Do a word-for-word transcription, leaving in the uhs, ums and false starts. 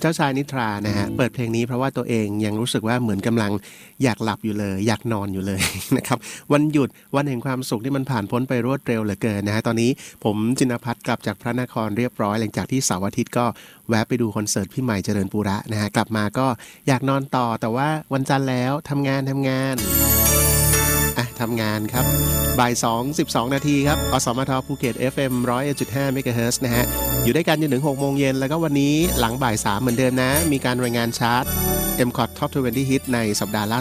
เจ้าชายนิทรานะฮะเปิดเพลงนี้เพราะว่าตัวเองยังรู้สึกว่าเหมือนกำลังอยากหลับอยู่เลยอยากนอนอยู่เลย นะครับวันหยุดวันแห่งความสุขที่มันผ่านพ้นไปรวดเร็วเหลือเกินนะฮะตอนนี้ผมจินภัทรกลับจากพระนครเรียบร้อยหลังจากที่เสาร์อาทิตย์ก็แวะไปดูคอนเสิร์ตพี่ใหม่เจริญปุระนะฮะกลับมาก็อยากนอนต่อแต่ว่าวันจันทร์แล้วทำงานทำงานอ่ะทำงานครับบ่ายสอง สิบสองนาทีครับอสมทภูเก็ต เอฟ เอ็ม หนึ่งร้อยเอ็ดจุดห้า เมกะเฮิรตซ์นะฮะอยู่ด้วยกันจนถึงหกโมงเย็นแล้วก็วันนี้หลังบ่ายสามเหมือนเดิมนะมีการรายงานชาร์ต เอ็ม ซี โอ ที Top ยี่สิบ Hit ในสัปดาห์ล่า